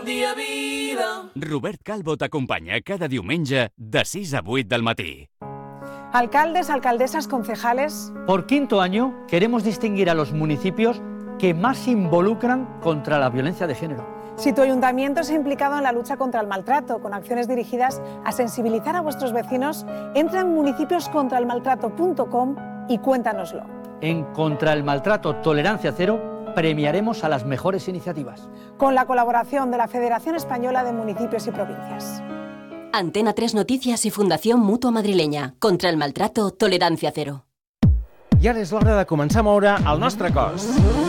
dia vida. Robert Calvo t'acompanya cada diumenge de 6 a 8 del matí. Alcaldes, alcaldesas, concejales. Por quinto año queremos distinguir a los municipios que más se involucran contra la violencia de género. Si tu ayuntamiento se ha implicado en la lucha contra el maltrato con acciones dirigidas a sensibilizar a vuestros vecinos, entra en municipioscontraelmaltrato.com y cuéntanoslo. En Contra el Maltrato Tolerancia Cero premiaremos a las mejores iniciativas. Con la colaboración de la Federación Española de Municipios y Provincias. Antena 3 Noticias y Fundació Mútua Madrilenya. Contra el maltrato, tolerancia cero. I ara és l'hora de començar a moure el nostre cos.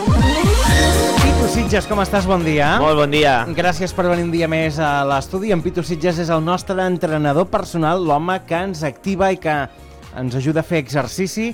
Pitu Sitges, com estàs? Bon dia. Molt bon dia. Gràcies per venir un dia més a l'estudi. En Pitu Sitges és el nostre entrenador personal, l'home que ens activa i que ens ajuda a fer exercici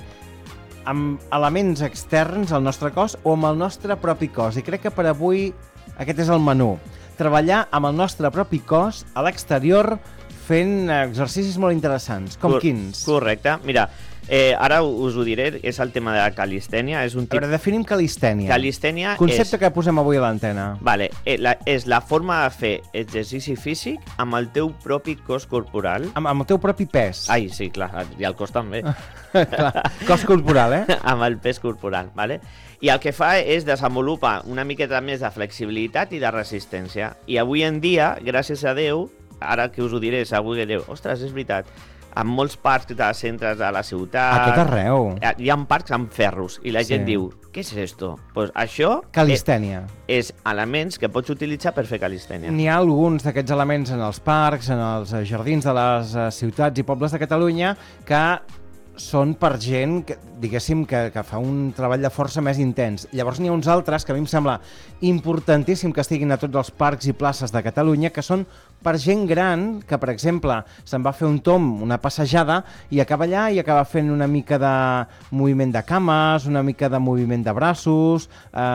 amb elements externs al nostre cos o amb el nostre propi cos. I crec que per avui aquest és el menú. Treballar amb el nostre propi cos a l'exterior fent exercicis molt interessants. Com quins? Correcte. Mira, ara us ho diré, és el tema de la calistènia. És un A veure, definim calistènia. Calistènia concepte que posem avui a l'antena. Vale, és la forma de fer exercici físic amb el teu propi cos corporal. Amb el teu propi pes. Ai, sí, clar, i el cos també. Clar, cos corporal, Amb el pes corporal, vale? I el que fa és desenvolupar una miqueta més de flexibilitat i de resistència. I avui en dia, gràcies a Déu, ara que us ho diré, segur que diu, ostres, és veritat, en molts parcs de centres de la ciutat... A tot arreu. Hi ha parcs amb ferros i la gent diu, què és esto? Pues això... Calistènia. És elements que pots utilitzar per fer calistènia. N'hi ha alguns d'aquests elements en els parcs, en els jardins de les ciutats i pobles de Catalunya que són per gent, diguéssim, que fa un treball de força més intens. Llavors n'hi ha uns altres que a mi em sembla importantíssim que estiguin a tots els parcs i places de Catalunya, que són per gent gran que, per exemple, se'n va fer un tomb, una passejada, i acaba allà i acaba fent una mica de moviment de cames, una mica de moviment de braços,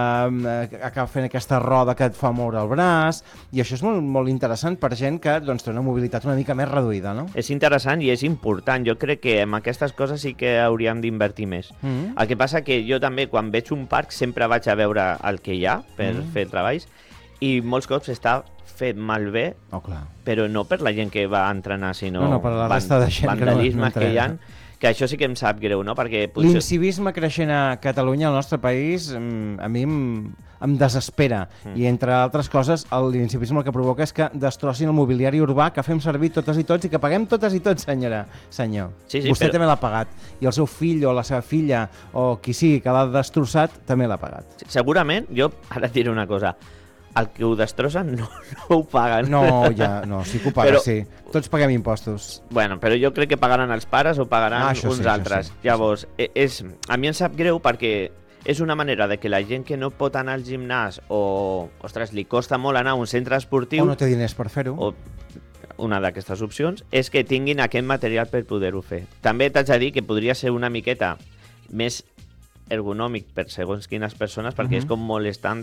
acaba fent aquesta roda que et fa moure el braç, i això és molt, molt interessant per gent que doncs, té una mobilitat una mica més reduïda, no? És interessant i és important. Jo crec que amb aquestes coses sí que hauríem d'invertir més. El que passa que jo també, quan veig un parc, sempre vaig a veure el que hi ha per fer treballs, i molts cops està fet malbé, però no per la gent que va entrenar, sinó per la resta de gent vandalismes que hi ha, que això sí que em sap greu, no? Perquè potser... L'incivisme creixent a Catalunya, al nostre país, a mi em desespera. I entre altres coses, l'incivisme el que provoca és que destrossin el mobiliari urbà que fem servir totes i tots i que paguem totes i tots, senyor. Sí, Vostè també l'ha pagat. I el seu fill o la seva filla o qui sigui que l'ha destrossat també l'ha pagat. Segurament, jo ara et diré una cosa, el que ho destrossen no ho paguen. No, sí que ho paguen, sí. Tots paguem impostos. Bueno, però jo crec que pagaran els pares o pagaran uns altres. Sí. Llavors, a mi em sap greu perquè és una manera de que la gent que no pot anar al gimnàs o, ostres, li costa molt anar a un centre esportiu... O no té diners per fer-ho. O una d'aquestes opcions, és que tinguin aquest material per poder-ho fer. També t'haig de dir que podria ser una miqueta més ergonòmic per segons quines persones, perquè és com molestant